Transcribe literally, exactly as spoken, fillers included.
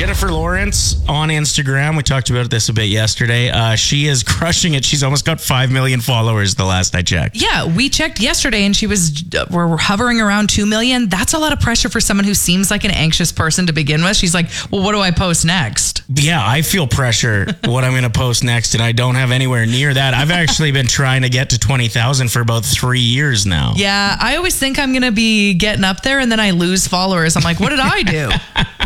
Jennifer Lawrence on Instagram. We talked about this a bit yesterday. Uh, she is crushing it. She's almost got five million followers the last I checked. Yeah, we checked yesterday and she was, uh, we're hovering around two million. That's a lot of pressure for someone who seems like an anxious person to begin with. She's like, well, what do I post next? Yeah, I feel pressure what I'm going to post next, and I don't have anywhere near that. I've actually been trying to get to twenty thousand for about three years now. Yeah, I always think I'm going to be getting up there and then I lose followers. I'm like, what did I do?